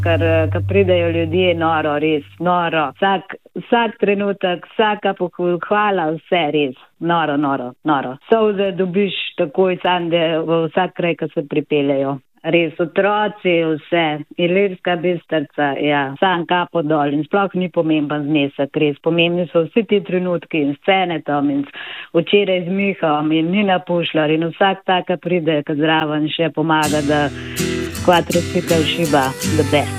ker pridejo ljudje, noro, res, noro. Vsak trenutek, vsaka pohvala, vse res, noro. Solze dobiš takoj sam, da v vsak kraj, ko se pripeljejo. Res, otroci, vse, Ilirska Bistrica, ja, sam kapo dol in sploh ni pomemben znesek, res, pomembni so vsi ti trenutki in scene tam in včeraj z Mihom in Nina Pušlar in vsak taka pride, ki zraven še pomaga, da kvadrocikl šiba, the best.